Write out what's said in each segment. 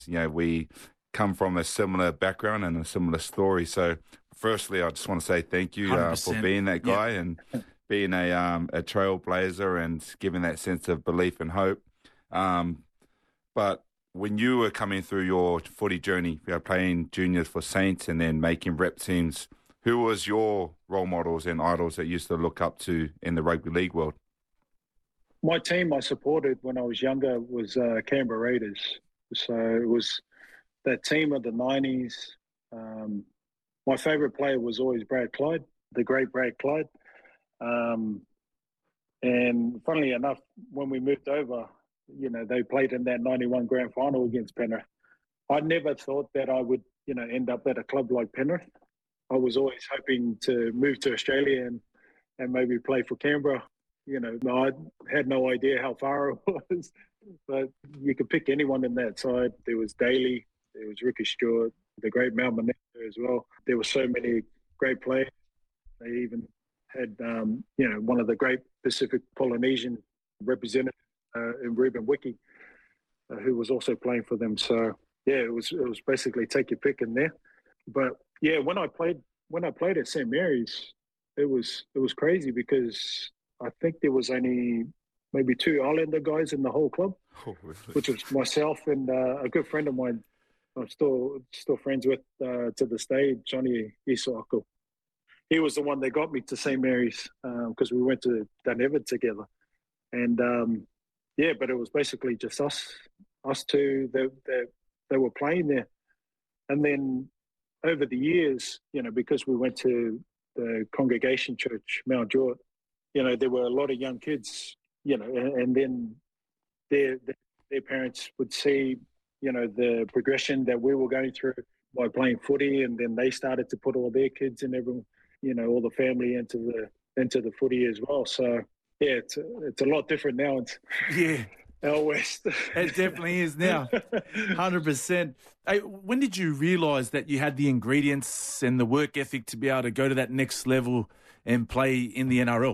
We come from a similar background and a similar story. So, firstly, I just want to say thank you for 100%. being that Yeah. guy and being a trailblazer and giving that sense of belief and hope. But when you were coming through your footy journey, playing juniors for Saints and then making rep teams, who was your role models and idols that you used to look up to in the rugby league world? My team I supported when I was younger was Canberra Raiders. So it was that team of the 90s. My favourite player was always Brad Clyde, the great Brad Clyde. And funnily enough, when we moved over, they played in that 91 grand final against Penrith. I never thought that I would, end up at a club like Penrith. I was always hoping to move to Australia and maybe play for Canberra. I had no idea how far it was, but you could pick anyone in that side. There was Daly, there was Ricky Stewart, the great Mal Manetta as well. There were so many great players. They even had, one of the great Pacific Polynesian representatives in Reuben Wiki, who was also playing for them. So yeah, it was basically take your pick in there. But yeah, when I played at St Mary's, it was crazy because I think there was only maybe 2 Islander guys in the whole club, which was myself and a good friend of mine. I'm still friends with to this day, Johnny Isako. He was the one that got me to St Mary's because we went to Dunedin together, and but it was basically just us two that were playing there, and then over the years, because we went to the Congregation Church, Mount Druitt, there were a lot of young kids, and then their parents would see, the progression that we were going through by playing footy, and then they started to put all their kids and everyone, all the family into the footy as well. So yeah, it's a lot different now. Yeah. Out west. It definitely is now. 100%. Hey, when did you realise that you had the ingredients and the work ethic to be able to go to that next level and play in the NRL?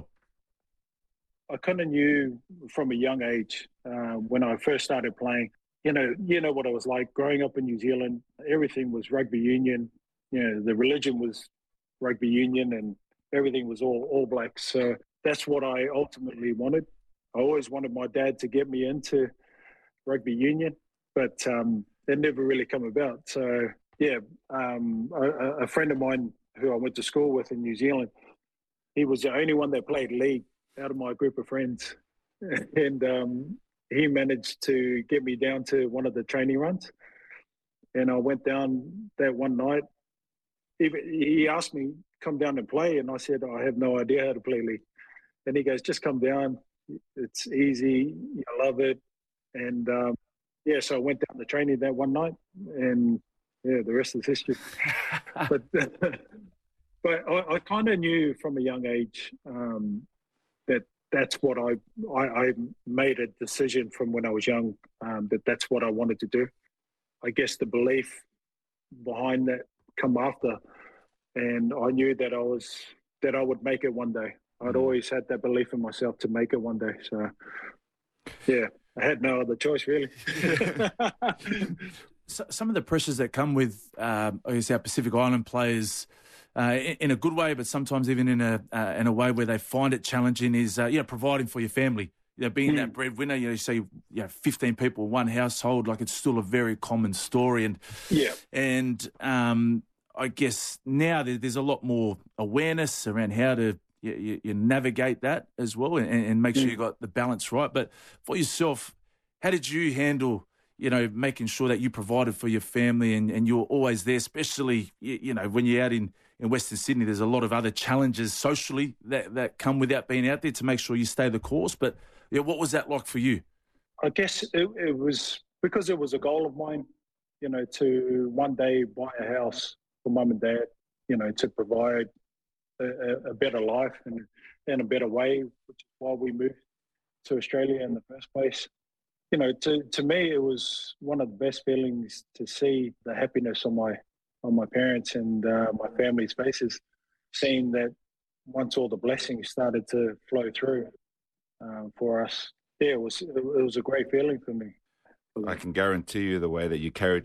I kind of knew from a young age when I first started playing, you know what it was like growing up in New Zealand. Everything was rugby union. The religion was rugby union and everything was all Blacks. So that's what I ultimately wanted. I always wanted my dad to get me into rugby union, but that never really come about. So yeah, a friend of mine who I went to school with in New Zealand, he was the only one that played league out of my group of friends. And he managed to get me down to one of the training runs. And I went down that one night. He asked me, come down and play. And I said, I have no idea how to play league. And he goes, just come down. It's easy. I love it. And so I went down to training that one night. And yeah, the rest is history. but I kind of knew from a young age that's what I made a decision from when I was young that's what I wanted to do. I guess the belief behind that come after, and I knew that I would make it one day. I'd always had that belief in myself to make it one day. So yeah, I had no other choice really. So, some of the pressures that come with, I guess, our Pacific Island players. In a good way, but sometimes even in a way where they find it challenging is providing for your family. Being that breadwinner. You say 15 people, one household, like it's still a very common story. And I guess now there's a lot more awareness around how to you navigate that as well and make sure you got the balance right. But for yourself, how did you handle making sure that you provided for your family and you're always there, especially when you're out in Western Sydney? There's a lot of other challenges socially that come without being out there to make sure you stay the course. But what was that like for you? I guess it was because it was a goal of mine, to one day buy a house for mum and dad, to provide a better life and a better way, which is why we moved to Australia in the first place. To me, it was one of the best feelings to see the happiness on my parents and my family's faces, seeing that once all the blessings started to flow through for us. Yeah, it was a great feeling for me. for I that. can guarantee you the way that you carried